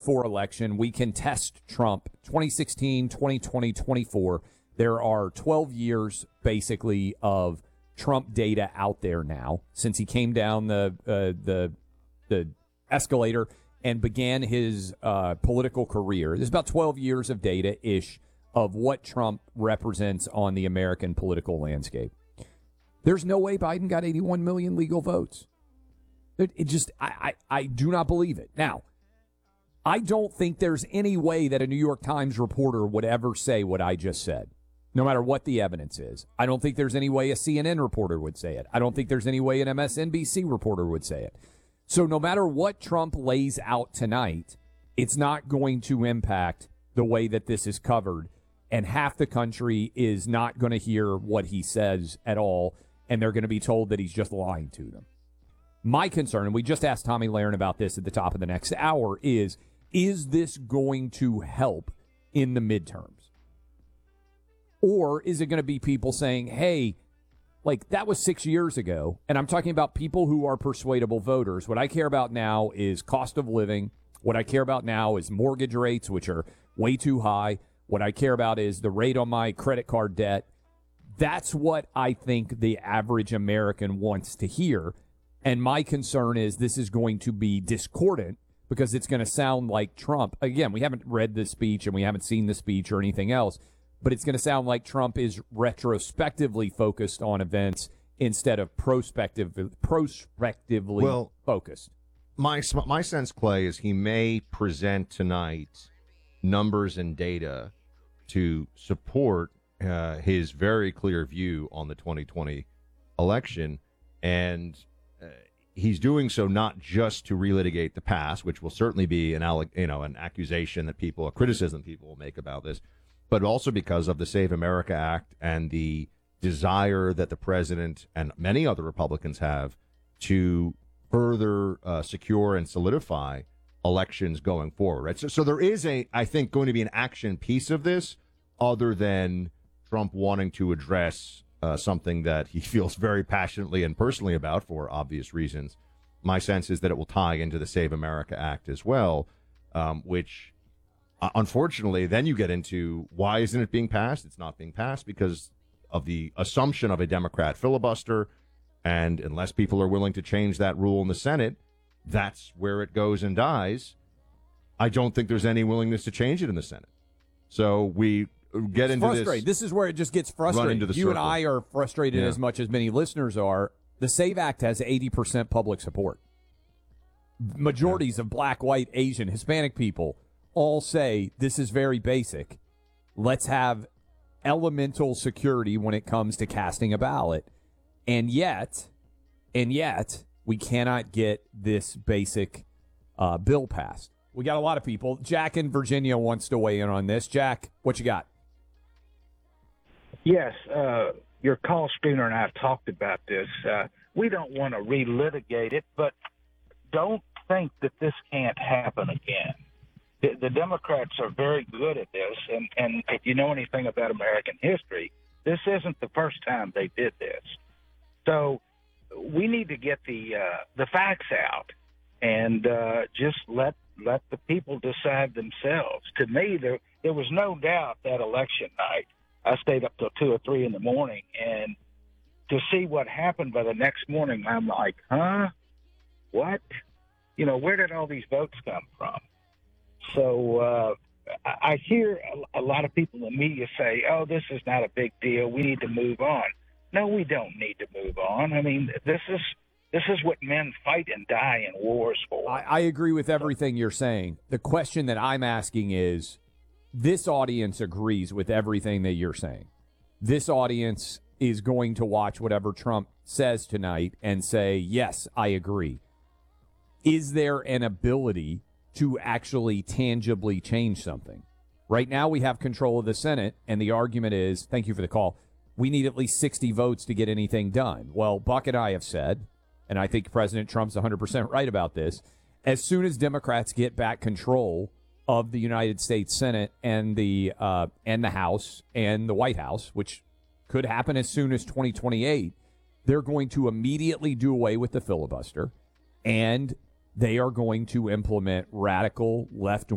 2024 election, we can test Trump 2016, 2020, 24. There are 12 years, basically, of Trump data out there now since he came down the escalator and began his political career. There's about 12 years of data-ish of what Trump represents on the American political landscape. There's no way Biden got 81 million legal votes. I do not believe it. Now, I don't think there's any way that a New York Times reporter would ever say what I just said, no matter what the evidence is. I don't think there's any way a CNN reporter would say it. I don't think there's any way an MSNBC reporter would say it. So no matter what Trump lays out tonight, it's not going to impact the way that this is covered. And half the country is not going to hear what he says at all, and they're going to be told that he's just lying to them. My concern, and we just asked Tommy Lahren about this at the top of the next hour, is this going to help in the midterms? Or is it going to be people saying, hey, like that was 6 years ago, and I'm talking about people who are persuadable voters. What I care about now is cost of living. What I care about now is mortgage rates, which are way too high. What I care about is the rate on my credit card debt. That's what I think the average American wants to hear. And my concern is this is going to be discordant because it's going to sound like Trump. Again, we haven't read the speech and we haven't seen the speech or anything else, but it's going to sound like Trump is retrospectively focused on events instead of prospectively focused. My sense, Clay, is he may present tonight numbers and data to support his very clear view on the 2020 election, and he's doing so not just to relitigate the past, which will certainly be an accusation that a criticism people will make about this, but also because of the Save America Act and the desire that the president and many other Republicans have to further secure and solidify elections going forward. Right? So there is I think, going to be an action piece of this other than Trump wanting to address something that he feels very passionately and personally about for obvious reasons. My sense is that it will tie into the Save America Act as well, which unfortunately then you get into why isn't it being passed? It's not being passed because of the assumption of a Democrat filibuster. And unless people are willing to change that rule in the Senate, that's where it goes and dies. I don't think there's any willingness to change it in the Senate. So we get into this. This is where it just gets frustrating. You and I are frustrated as much as many listeners are. The SAVE Act has 80% public support. Majorities of black, white, Asian, Hispanic people all say this is very basic. Let's have elemental security when it comes to casting a ballot. And yet, we cannot get this basic bill passed. We got a lot of people. Jack in Virginia wants to weigh in on this. Jack, what you got? Yes, your call screener and I have talked about this. We don't want to relitigate it, but don't think that this can't happen again. The Democrats are very good at this, and if you know anything about American history, this isn't the first time they did this. So we need to get the facts out and just let the people decide themselves. To me, there was no doubt that election night, I stayed up till 2 or 3 in the morning, and to see what happened by the next morning, I'm like, huh? What? Where did all these votes come from? So I hear a lot of people in the media say, oh, this is not a big deal. We need to move on. No, we don't need to move on. I mean, this is what men fight and die in wars for. I agree with everything you're saying. The question that I'm asking is, this audience agrees with everything that you're saying. This audience is going to watch whatever Trump says tonight and say, yes, I agree. Is there an ability to actually tangibly change something? Right now we have control of the Senate, and the argument is, thank you for the call, we need at least 60 votes to get anything done. Well, Buck and I have said, and I think President Trump's 100% right about this, as soon as Democrats get back control of the United States Senate and the House and the White House, which could happen as soon as 2028, they're going to immediately do away with the filibuster, and they are going to implement radical left